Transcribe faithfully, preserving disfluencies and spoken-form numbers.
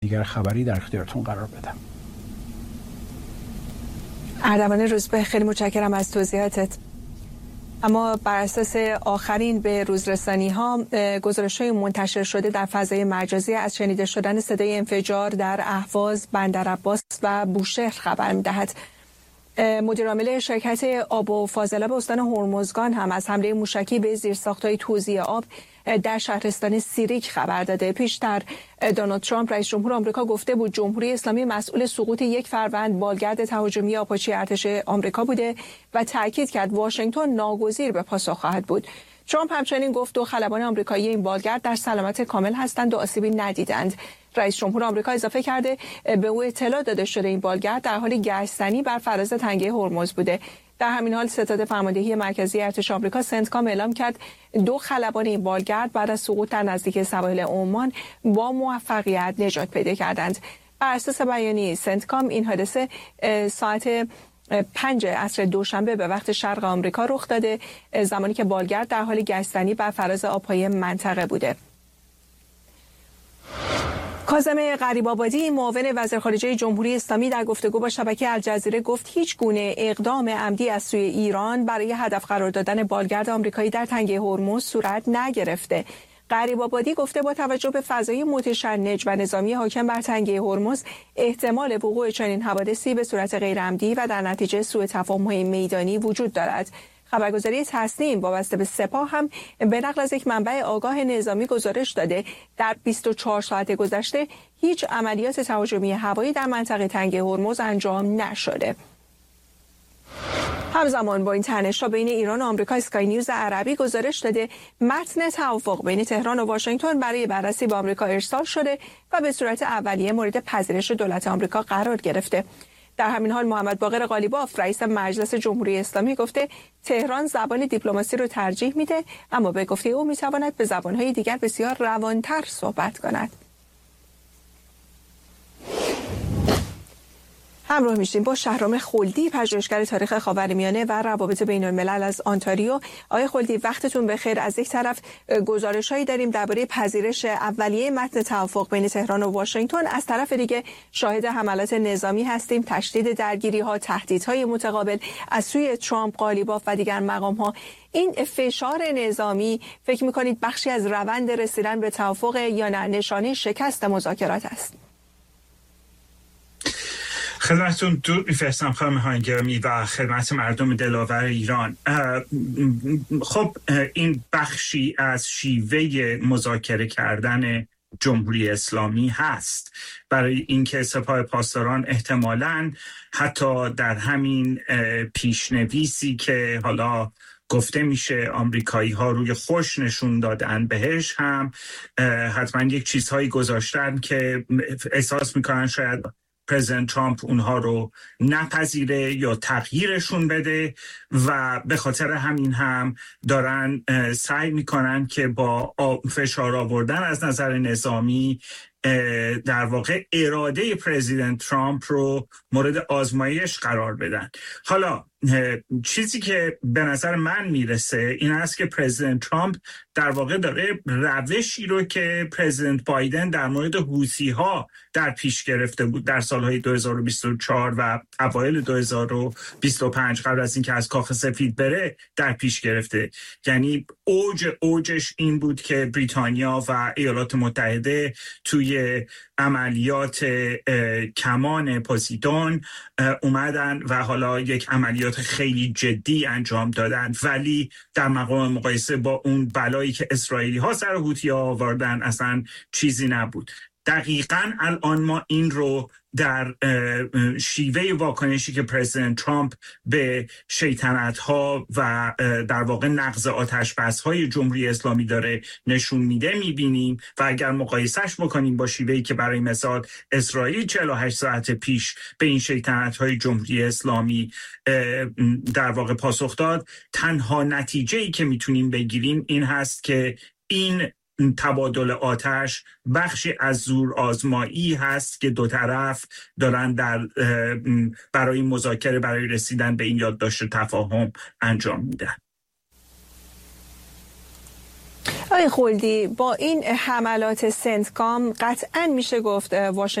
دیگر خبری در اختیارتون قرار بدم. اردوان روزبه، خیلی متشکرم از توضیحاتت. اما بر اساس آخرین به روزرسانی ها، گزارش های منتشر شده در فضای مجازی از شنیده شدن صدای انفجار در اهواز، بندرعباس و بوشهر خبر می‌دهد. مدیر عامل شرکت آب و فاضلاب استان هرمزگان هم از حمله موشکی به زیرساخت‌های توزیع آب در شهرستان سیریک خبر داده. پیشتر دونالد ترامپ رئیس جمهور آمریکا گفته بود جمهوری اسلامی مسئول سقوط یک فروند بالگرد تهاجمی آپاچی ارتش آمریکا بوده و تاکید کرد واشنگتن ناگزیر به پاسخ خواهد بود. ترامپ همچنین گفت دو خلبان آمریکایی این بالگرد در سلامت کامل هستند و آسیبی ندیدند. رئیس جمهور آمریکا اضافه کرده به او اطلاع داده شده این بالگرد در حال گشتنی بر فراز تنگه هرمز بوده. در همین حال ستاد فرماندهی مرکزی ارتش آمریکا سنتکام اعلام کرد دو خلبان این بالگرد بعد از سقوط در نزدیکی سواحل عمان با موفقیت نجات پیدا کردند. بر اساس بیانیه سنتکام این حادثه ساعت پنج عصر دوشنبه به وقت شرق آمریکا رخ داده، زمانی که بالگرد در حال گشتنی بر فراز آبهای منطقه بوده. کاظم غریب‌آبادی، معاون وزیر خارجه جمهوری اسلامی، در گفتگو با شبکه الجزیره گفت هیچ گونه اقدام عمدی از سوی ایران برای هدف قرار دادن بالگرد آمریکایی در تنگه هرمز صورت نگرفته. غریب‌آبادی گفته با توجه به فضای متشنج و نظامی حاکم بر تنگه هرمز احتمال وقوع چنین حوادثی به صورت غیرعمدی و در نتیجه سوء تفاهم‌های میدانی وجود دارد. خبرگزاری تسنیم وابسته به سپاه هم به نقل از یک منبع آگاه نظامی گزارش داده در بیست و چهار ساعت گذشته هیچ عملیات تهاجمی هوایی در منطقه تنگه هرمز انجام نشده. همزمان با این تنش‌ها بین ایران و آمریکا، اسکای نیوز عربی گزارش داده متن توافق بین تهران و واشنگتن برای بررسی به آمریکا ارسال شده و به صورت اولیه مورد پذیرش دولت آمریکا قرار گرفته. در همین حال محمد باقر قالیباف، رئیس مجلس جمهوری اسلامی، گفته تهران زبان دیپلماسی رو ترجیح میده، اما به گفته او میتواند به زبان‌های دیگر بسیار روانتر صحبت کند. همراه میشیم با شهرام خلدی، پژوهشگر تاریخ خاورمیانه و روابط بین الملل از آنتاریو. آقای خلدی، وقتتون بخیر. از یک طرف گزارش‌هایی داریم درباره پذیرش اولیه متن توافق بین تهران و واشنگتن، از طرف دیگه شاهد حملات نظامی هستیم، تشدید درگیری‌ها، تهدیدهای متقابل از سوی ترامپ، قالیباف و دیگر مقام‌ها. این فشار نظامی فکر می‌کنید بخشی از روند رسیدن به توافق یا نه نشانه شکست مذاکرات است؟ خدمتتون درود می‌فرستم خانم هانگرامی و خدمت مردم دلاور ایران. خب این بخشی از شیوه مذاکره کردن جمهوری اسلامی هست برای اینکه سپاه پاسداران احتمالاً حتی در همین پیشنویسی که حالا گفته میشه آمریکایی ها روی خوش نشون دادن بهش هم حتما یک چیزهایی گذاشتن که احساس میکنن شاید پرزیدنت ترامپ اونها رو نپذیره یا تغییرشون بده و به خاطر همین هم دارن سعی میکنن که با فشار آوردن از نظر نظامی در واقع اراده پرزیدنت ترامپ رو مورد آزمایش قرار بدن. حالا چیزی که به نظر من میرسه این است که پرزیدنت ترامپ در واقع داره روشی رو که پرزیدنت بایدن در مورد حوثی ها در پیش گرفته بود در سالهای دو هزار و بیست و چهار و اوایل دو هزار و بیست و پنج قبل از اینکه از کاخ سفید بره در پیش گرفته. یعنی اوج اوجش این بود که بریتانیا و ایالات متحده توی عملیات کمان پوزیدون اومدن و حالا یک عملیات خیلی جدی انجام دادن، ولی در مقام مقایسه با اون بلایی که اسرائیلی ها سر حوثی‌ها آوردن اصلا چیزی نبود. دقیقاً الان ما این رو در شیوه واکنشی که پرزیدنت ترامپ به شیطنت‌ها و در واقع نقض آتش‌بس‌های جمهوری اسلامی داره نشون میده میبینیم و اگر مقایسهش بکنیم با شیوهی که برای مثال اسرائیل چهل و هشت ساعت پیش به این شیطنت‌های جمهوری اسلامی در واقع پاسخ داد، تنها نتیجه‌ای که میتونیم بگیریم این هست که این تبادل آتش بخشی از زور آزمایی هست که دو طرف دارن در برای مذاکره برای رسیدن به این یادداشت تفاهم انجام میدن. آقای خلدی، با این حملات سنتکام قطعا میشه گفت واشنگتن